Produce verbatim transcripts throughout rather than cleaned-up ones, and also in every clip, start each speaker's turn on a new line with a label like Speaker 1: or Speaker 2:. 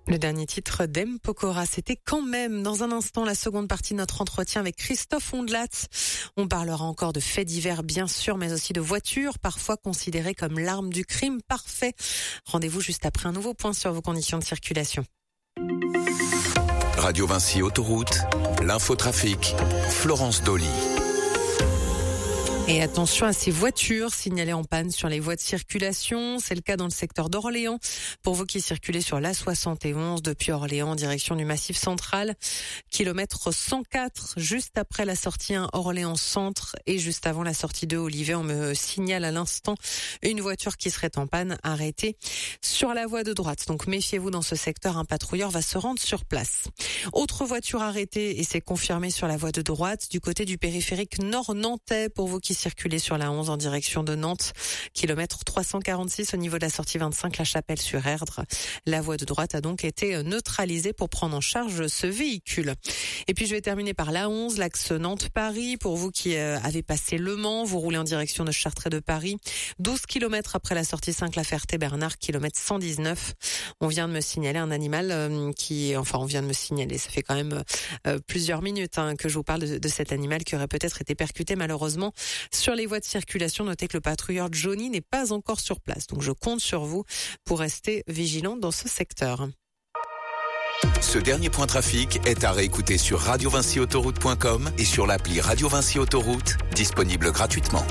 Speaker 1: Le dernier titre d'M. Pokora, c'était quand même. Dans un instant, la seconde partie de notre entretien avec Christophe Ondelat. On parlera encore de faits divers, bien sûr, mais aussi de voitures, parfois considérées comme l'arme du crime parfait. Rendez-vous juste après un nouveau point sur vos conditions de circulation.
Speaker 2: Radio Vinci Autoroute, l'infotrafic, Florence Dolly.
Speaker 1: Et attention à ces voitures signalées en panne sur les voies de circulation. C'est le cas dans le secteur d'Orléans. Pour vous qui circulez sur l'A soixante et onze depuis Orléans en direction du Massif central, kilomètre cent quatre, juste après la sortie un Orléans Centre et juste avant la sortie deux Olivet, on me signale à l'instant une voiture qui serait en panne arrêtée sur la voie de droite. Donc méfiez-vous dans ce secteur, un patrouilleur va se rendre sur place. Autre voiture arrêtée et c'est confirmé sur la voie de droite du côté du périphérique nord-nantais pour vous qui circulez sur la onze en direction de Nantes, kilomètre trois cent quarante-six au niveau de la sortie vingt-cinq, la Chapelle-sur-Erdre. La voie de droite a donc été neutralisée pour prendre en charge ce véhicule. Et puis je vais terminer par la onze, l'axe Nantes-Paris. Pour vous qui avez passé Le Mans, vous roulez en direction de Chartres et de Paris. douze kilomètres après la sortie cinq, la Ferté-Bernard, kilomètre cent dix-neuf. On vient de me signaler un animal qui, enfin on vient de me signaler, ça fait quand même euh, plusieurs minutes hein, que je vous parle de, de cet animal qui aurait peut-être été percuté malheureusement sur les voies de circulation. Notez que le patrouilleur Johnny n'est pas encore sur place. Donc je compte sur vous pour rester vigilant dans ce secteur.
Speaker 2: Ce dernier point trafic est à réécouter sur radio vinci autoroute point com et sur l'appli Radio Vinci Autoroute, disponible gratuitement.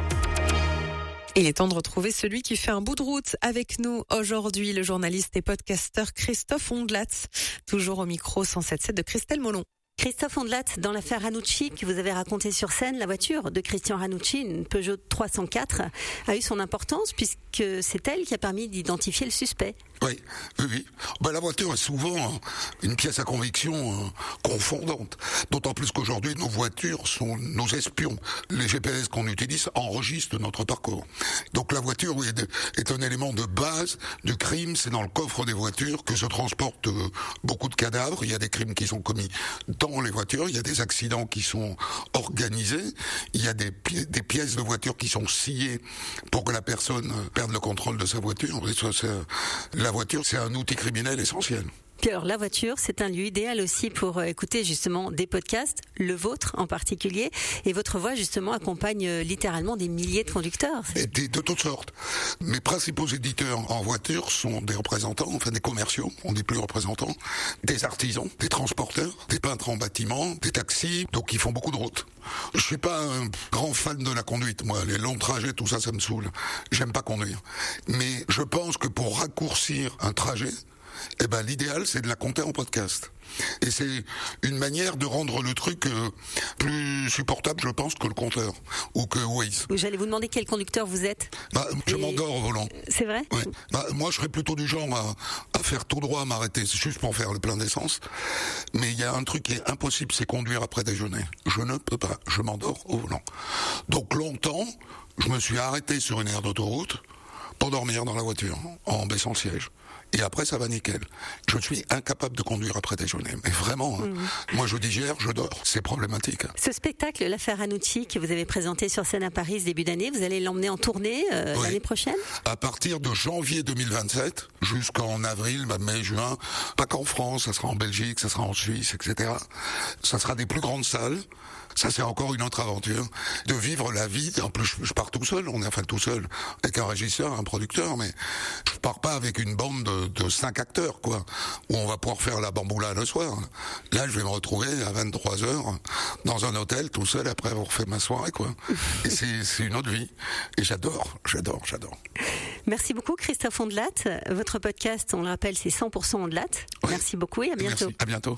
Speaker 1: Il est temps de retrouver celui qui fait un bout de route avec nous aujourd'hui, le journaliste et podcasteur Christophe Ondelat, toujours au micro cent sept sept de Christelle Molon.
Speaker 3: Christophe Ondelat, dans l'affaire Ranucci que vous avez racontée sur scène, la voiture de Christian Ranucci, une Peugeot trois cent quatre, a eu son importance puisque c'est elle qui a permis d'identifier le suspect.
Speaker 4: Oui, oui, oui. Ben, la voiture est souvent une pièce à conviction euh, confondante. D'autant plus qu'aujourd'hui, nos voitures sont nos espions. Les G P S qu'on utilise enregistrent notre parcours. Donc la voiture oui, est un élément de base du crime. C'est dans le coffre des voitures que se transportent euh, beaucoup de cadavres. Il y a des crimes qui sont commis dans les voitures. Il y a des accidents qui sont organisés. Il y a des, pi- des pièces de voiture qui sont sciées pour que la personne perde le contrôle de sa voiture. Et ça, c'est, la La voiture, c'est un outil criminel essentiel.
Speaker 3: Puis alors la voiture, c'est un lieu idéal aussi pour écouter justement des podcasts, le vôtre en particulier, et votre voix justement accompagne littéralement des milliers de conducteurs.
Speaker 4: Et de, de toutes sortes. Mes principaux éditeurs en voiture sont des représentants, enfin des commerciaux, on dit plus représentants, des artisans, des transporteurs, des peintres en bâtiment, des taxis, donc ils font beaucoup de routes. Je suis pas un grand fan de la conduite, moi, les longs trajets, tout ça, ça me saoule. J'aime pas conduire. Mais je pense que pour raccourcir un trajet, eh ben, l'idéal, c'est de la compter en podcast. Et c'est une manière de rendre le truc euh, plus supportable, je pense, que le compteur ou que Waze.
Speaker 3: J'allais vous demander quel conducteur vous êtes.
Speaker 4: Bah, je
Speaker 3: Et...
Speaker 4: m'endors au volant.
Speaker 3: C'est vrai ?
Speaker 4: Ouais. Bah, moi, je serais plutôt du genre à, à faire tout droit, à m'arrêter, c'est juste pour faire le plein d'essence. Mais il y a un truc qui est impossible, c'est conduire après déjeuner. Je ne peux pas, je m'endors au volant. Donc longtemps, je me suis arrêté sur une aire d'autoroute pour dormir dans la voiture, en baissant le siège. Et après, ça va nickel. Je suis incapable de conduire après déjeuner. Mais vraiment, hein, mmh. moi je digère, je dors. C'est problématique.
Speaker 3: Ce spectacle, l'affaire Ranucci, que vous avez présenté sur scène à Paris ce début d'année, vous allez l'emmener en tournée euh, oui. l'année prochaine ?
Speaker 4: À partir de janvier deux mille vingt-sept, jusqu'en avril, bah, mai, juin, pas qu'en France, ça sera en Belgique, ça sera en Suisse, et cetera. Ça sera des plus grandes salles. Ça, c'est encore une autre aventure. De vivre la vie. En plus, je pars tout seul. On est enfin tout seul. Avec un régisseur, un producteur, mais je pars pas avec une bande de, de cinq acteurs, quoi. Où on va pouvoir faire la bamboula le soir. Là, je vais me retrouver à vingt-trois heures dans un hôtel tout seul après avoir fait ma soirée, quoi. Et c'est, c'est une autre vie. Et j'adore, j'adore, j'adore.
Speaker 3: Merci beaucoup, Christophe Ondelat. Votre podcast, on le rappelle, c'est cent pour cent Ondelat. Oui. Merci beaucoup et à bientôt.
Speaker 4: Merci. À bientôt.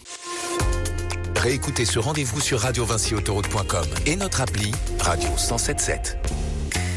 Speaker 2: Réécoutez ce rendez-vous sur radio vinci autoroute point com et notre appli Radio cent sept sept.